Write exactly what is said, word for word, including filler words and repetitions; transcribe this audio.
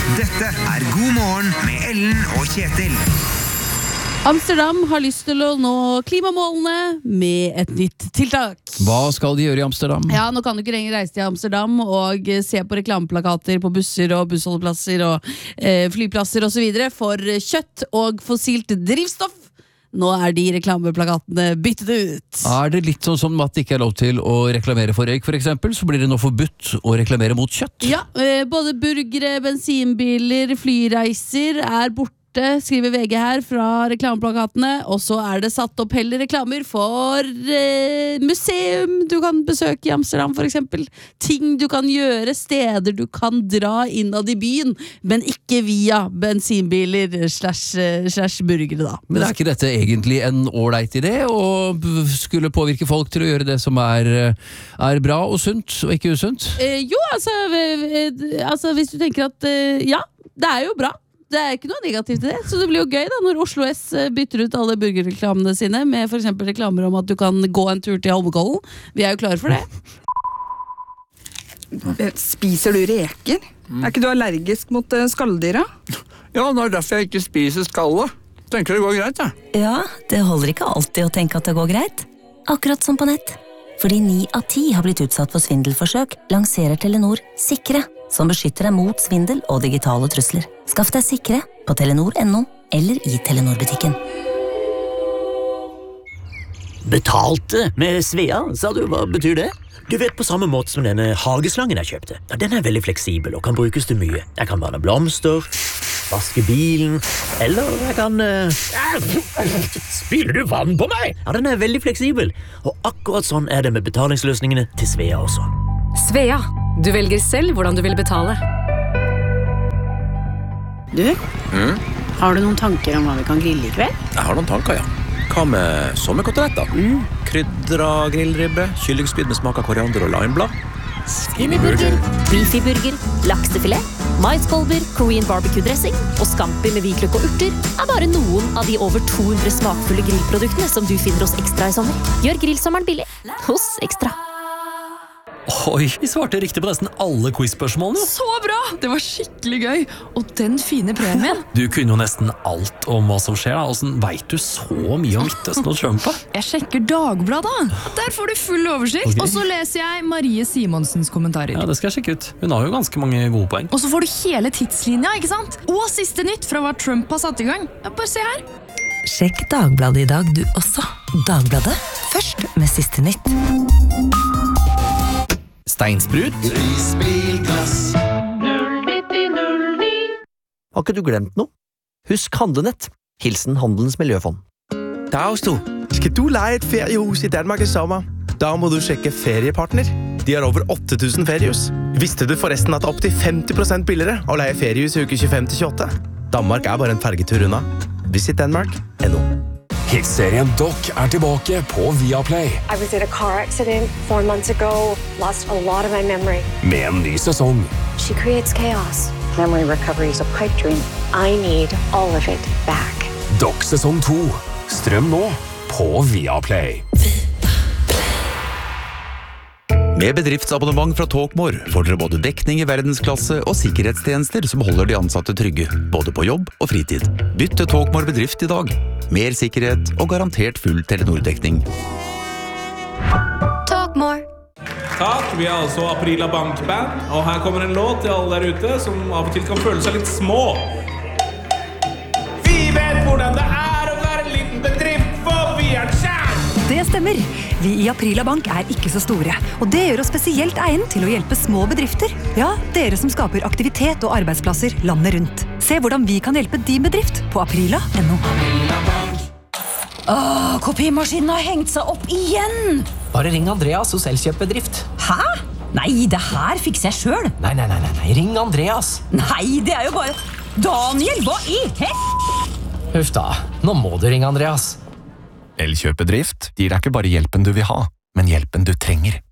Dette er God morgen med Ellen og Kjetil. Amsterdam har lyst til å nå klimamålene med et nytt tiltak. Hva skal de gjøre i Amsterdam? Ja, nå kan du ikke lenger reise til Amsterdam og se på reklameplakater på busser og bussholdeplasser og eh, flyplasser og så videre for kjøtt og fossilt drivstoff. Nå er de reklameplakatene byttet ut. Er det litt sånn som at det ikke er lov til å reklamere for røyk, for eksempel, så blir det nå forbudt å reklamere mot kjøtt? Ja, eh, både burgere, bensinbiler, flyreiser er borte, skriver V G her fra reklameplakatene, og så er det satt opp heller reklamer for eh, museum du kan besøke i Amsterdam, for eksempel. Ting du kan gjøre, steder du kan dra innad i byen, men ikke via bensinbiler slash, slash burgere da. Men er ikke dette egentlig en ålreit idé, og skulle påvirke folk til å gjøre det som er, er bra og sunt, og ikke usunt? Eh, jo, altså, eh, altså, hvis du tenker at eh, ja, det er jo bra. Det er ikke noe negativt i det, så det blir jo gøy da når Oslo S bytter ut alle burgerreklamene sine med for eksempel reklamer om at du kan gå en tur til Holmenkollen. Vi er jo klare for det. Spiser du reker? Mm. Er ikke du allergisk mot skalldyra? Ja, det er derfor jeg ikke spiser skalle. Tenker det går greit, ja. Ja, det holder ikke alltid å tenke at det går greit. Akkurat som på nett. Fordi ni av ti har blitt utsatt for svindelforsøk, lanserer Telenor Sikre, som beskytter deg mot svindel og digitale trusler. Skaff deg Sikre på telenor punktum no eller i Telenor-butikken. Betalte med Svea, sa du. Hva betyr det? Du vet, på samme måte som denne hageslangen jeg kjøpte. Ja, den er veldig fleksibel og kan brukes til mye. Jeg kan vanne blomster, vaske bilen, eller jeg kan... Uh... Spiller du vann på meg? Ja, den er veldig fleksibel. Og akkurat sånn er det med betalingsløsningene til Svea også. Svea. Du velger selv hvordan du vil betale. Du, mm? Har du noen tanker om hva vi kan grille i kveld? Jeg har noen tanker, ja. Hva med sommerkoteletter? Mm. Krydra grillribbe, kyllingspyd med smak av koriander og limeblad. Skinnyburger, beefyburger, laksefilet, maiskolber, Korean barbecue-dressing og scampi med hvitløk og urter er bare noen av de over to hundre smakfulle grillproduktene som du finner hos Ekstra i sommer. Gjør grillsommeren billig hos Ekstra. Oi, vi svarte riktig på nesten alle quiz-spørsmålene. Så bra! Det var skikkelig gøy. Og den fine premien. Du kunne jo nesten alt om hva som skjer da. Hvordan vet du så mye om Midtøsten og Trump? Jeg sjekker Dagbladet. Der får du full oversikt. Okay. Og så leser jeg Marie Simonsens kommentarer. Ja, det skal jeg sjekke ut. Hun har jo ganske mange gode poeng. Og så får du hele tidslinja, ikke sant? Og siste nytt fra hva Trump har satt i gang. Ja, bare se her. Sjekk Dagbladet i dag du også. Dagbladet, først med siste nytt. Steinsprut. Risbilglass. null nitti null ni. Har ikke du glemt noe? Husk Handlenett. Hilsen Handelens Miljøfond. Dagstu, skal du leie et feriehus i Danmark i sommer? Da må du sjekke Feriepartner. De har over åtte tusen feriehus. Visste du forresten at det er opp til femti prosent billigere å leie feriehus i uke tjuefem til tjueåtte? Danmark er bare en fergetur unna. Visit Denmark punktum no. Hitserien Doc er tilbake på Viaplay. I was in a car accident four months ago. Lost a lot of my memory. Med en ny sesong. She creates chaos. Memory recovery is a pipe dream. I need all of it back. Doc sesong to. Strøm nå på Viaplay. Med bedriftsabonnement fra Talkmore får dere både dekning i verdensklasse og sikkerhetstjenester som holder de ansatte trygge, både på jobb og fritid. Bytt til Talkmore bedrift i dag. Mer sikkerhet og garantert full Telenor-dekning. Talkmore. Takk, vi er altså Aprila Bankband, og her kommer en låt til alle der ute som av og til kan føle seg litt små. Vi vet hvordan det er å være en liten bedrift, for vi er kjær! Det stemmer. Vi i Aprila Bank er ikke så store, og det gjør oss spesielt egnet til å hjelpe små bedrifter. Ja, dere som skaper aktivitet og arbeidsplasser landet rundt. Se hvordan vi kan hjelpe din bedrift på aprila punktum no. Åh, kopimaskinen har hengt seg opp igjen! Bare ring Andreas hos Elkjøp-bedrift. Hæ? Nei, det her fikser jeg selv. Nei, nei, nei, nei, ring Andreas. Nei, det er jo bare... Daniel, hva i hel... Huff da, nå må du ringe Andreas. Elkjøp-bedrift gir deg ikke bare hjelpen du vil ha, men hjelpen du trenger.